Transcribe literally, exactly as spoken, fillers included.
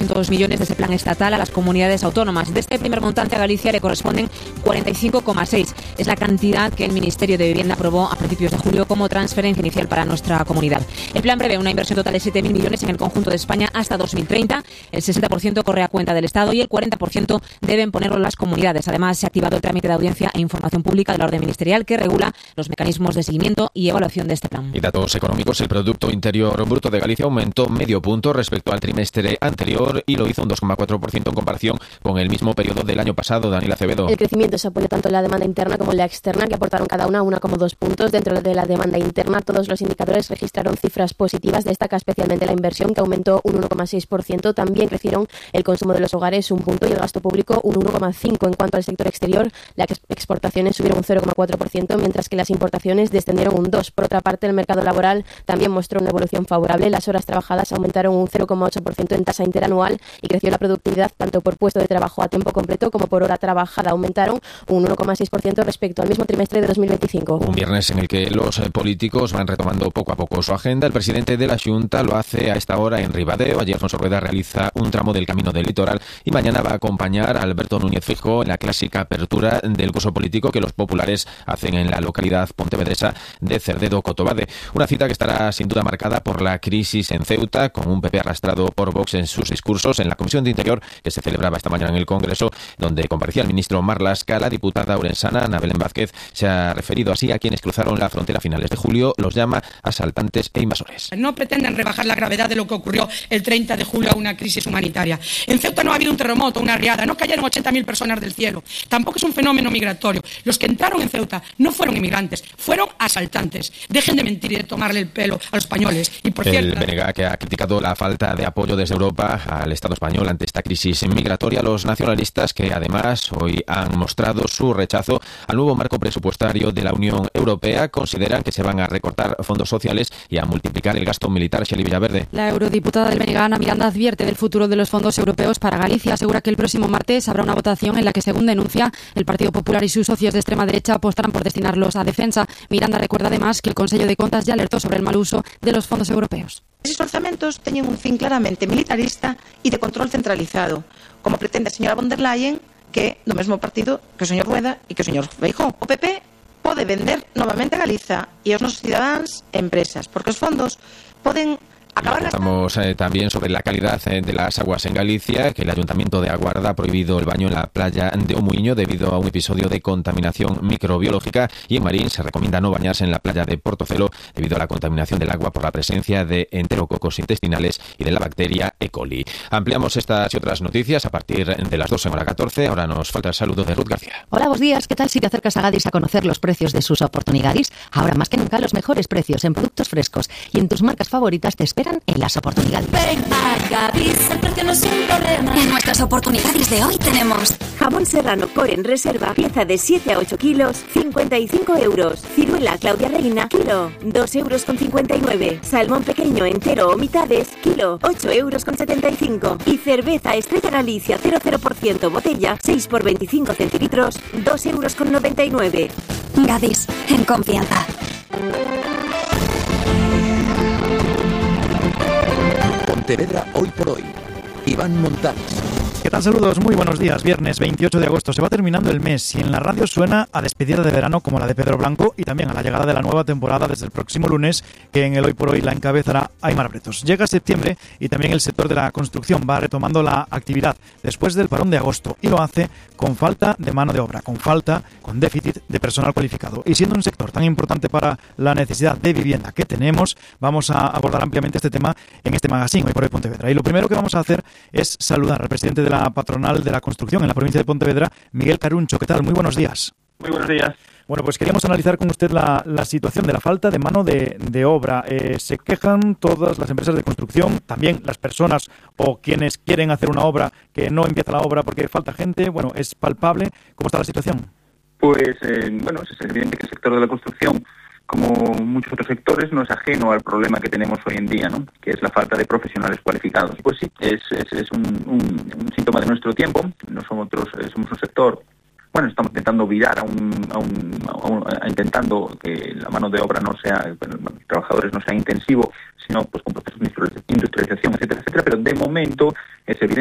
doscientos millones de ese plan estatal a las comunidades autónomas. De este primer montante a Galicia le corresponden cuarenta y cinco coma seis. Es la cantidad que el Ministerio de Vivienda aprobó a principios de julio como transferencia inicial para nuestra comunidad. El plan prevé una inversión total de siete mil millones en el conjunto de España hasta dos mil treinta. El sesenta por ciento corre a cuenta del Estado y el cuarenta por ciento deben ponerlo las comunidades. Además, se ha activado el trámite de audiencia e información pública de la orden ministerial que regula los mecanismos de seguimiento y evaluación de este plan. Y datos económicos: el Producto Interior Bruto de Galicia aumentó medio punto respecto al trimestre anterior y lo hizo un dos coma cuatro por ciento en comparación con el mismo periodo del año pasado. Daniel Acevedo. El crecimiento se apoya tanto en la demanda interna como en la externa, que aportaron cada una uno coma dos puntos. Dentro de la demanda interna, todos los indicadores registraron cifras positivas. Destaca especialmente la inversión, que aumentó un uno coma seis por ciento. También crecieron el consumo de los hogares un punto y el gasto público un uno coma cinco por ciento. En cuanto al sector exterior, las exportaciones subieron un cero coma cuatro por ciento, mientras que las importaciones descendieron un dos por ciento. Por otra parte, el mercado laboral también mostró una evolución favorable. Las horas trabajadas aumentaron un cero coma ocho por ciento en tasa interanual y creció la productividad tanto por puesto de trabajo a tiempo completo como por hora trabajada. Aumentaron un uno coma seis por ciento respecto al mismo trimestre de dos mil veinticinco. Un viernes en el que los políticos van retomando poco a poco su agenda. El presidente de la Xunta lo hace a esta hora en Ribadeo. Allí Alfonso Rueda realiza un tramo del Camino del Litoral y mañana va a acompañar a Alberto Núñez Feijóo en la clásica apertura del curso político que los populares hacen en la localidad pontevedresa de Cerdedo Cotobade. Una cita que estará sin duda marcada por la crisis en Ceuta, con un P P arrastrado por Vox en sus discursos. En la Comisión de Interior, que se celebraba esta mañana en el Congreso, donde comparecía el ministro Marlaska, la diputada orensana Ana Belén Vázquez se ha referido así a quienes cruzaron la frontera a finales de julio. Los llama asaltantes e invasores. No pretenden rebajar la gravedad de lo que ocurrió el treinta de julio a una crisis humanitaria. En Ceuta no ha habido un terremoto, una riada, no cayeron ochenta mil personas del cielo. Tampoco es un fenómeno migratorio. Los que entraron en Ceuta no fueron inmigrantes, fueron asaltantes. Dejen de mentir y de tomarle el pelo a los españoles. Y por el cierto, B N G, que ha criticado la falta de apoyo desde Europa al Estado español ante esta crisis migratoria. Los nacionalistas, que además hoy han mostrado su rechazo al nuevo marco presupuestario de la Unión Europea, consideran que se van a recortar fondos sociales y a multiplicar el gasto militar. Shelley Villaverde. La eurodiputada del B N G, Ana Miranda, advierte del futuro de los fondos europeos para Galicia. Asegura que el próximo martes habrá una votación en la que, según denuncia, el Partido Popular y sus socios de extrema derecha apostarán por destinarlos a defensa. Miranda recuerda además que el Consejo de Contas ya alertó sobre el mal uso de los fondos europeos. Esos orzamentos teñen un fin claramente militarista e de control centralizado, como pretende a señora von der Leyen, que é do mesmo partido que o señor Rueda e que o señor Feijóo. O P P pode vender novamente a Galiza e aos nosos cidadáns e empresas, porque os fondos poden Estamos eh, también sobre la calidad eh, de las aguas en Galicia, que el Ayuntamiento de Aguarda ha prohibido el baño en la playa de Omuiño debido a un episodio de contaminación microbiológica, y en Marín se recomienda no bañarse en la playa de Portocelo debido a la contaminación del agua por la presencia de enterococos intestinales y de la bacteria E. coli. Ampliamos estas y otras noticias a partir de las dos en hora catorce. Ahora nos falta el saludo de Ruth García. Hola, buenos días. ¿Qué tal si te acercas a Gadis a conocer los precios de sus oportunidades? Ahora más que nunca los mejores precios en productos frescos y en tus marcas favoritas te esperan en las oportunidades. Ven a Gadis, el precio no es un problema. En nuestras oportunidades de hoy tenemos jamón serrano core en reserva, pieza de siete a ocho kilos, cincuenta y cinco euros. Ciruela Claudia Reina, kilo, dos euros con cincuenta y nueve. Salmón pequeño entero o mitades, kilo, ocho euros con setenta y cinco. Y cerveza Estrella Galicia cero cero por ciento botella, seis por veinticinco centilitros, dos euros con noventa y nueve. Gadis, en confianza. Pontevedra hoy por hoy. Iván Montanes. ¿Qué tal? Saludos, muy buenos días. Viernes veintiocho de agosto, se va terminando el mes y en la radio suena a despedida de verano como la de Pedro Blanco y también a la llegada de la nueva temporada desde el próximo lunes, que en el Hoy por Hoy la encabezará Aymar Bretos. Llega septiembre y también el sector de la construcción va retomando la actividad después del parón de agosto y lo hace con falta de mano de obra, con falta, con déficit de personal cualificado. Y siendo un sector tan importante para la necesidad de vivienda que tenemos, vamos a abordar ampliamente este tema en este magazine Hoy por Hoy Pontevedra. Y lo primero que vamos a hacer es saludar al presidente de la patronal de la construcción en la provincia de Pontevedra, Miguel Caruncho. ¿Qué tal? Muy buenos días. Muy buenos días. Bueno, pues queríamos analizar con usted la, la situación de la falta de mano de, de obra. Eh, se quejan todas las empresas de construcción, también las personas o quienes quieren hacer una obra que no empieza la obra porque falta gente. Bueno, es palpable. ¿Cómo está la situación? Pues, eh, bueno, es evidente que el sector de la construcción, como muchos otros sectores, no es ajeno al problema que tenemos hoy en día, ¿no? Que es la falta de profesionales cualificados. Pues sí, es, es, es un, un, un síntoma de nuestro tiempo. Nosotros eh, somos un sector, bueno, estamos intentando virar a un, a un, a un a intentando que la mano de obra no sea, bueno, los trabajadores no sea intensivo, relacionado pues, con procesos de industrialización, etcétera, etcétera, pero de momento es evidente